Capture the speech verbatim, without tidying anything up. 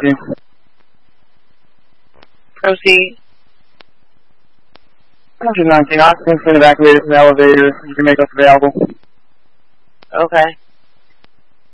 you. Proceed. one nineteen, occupants been evacuated from the elevator. You can make us available. Okay.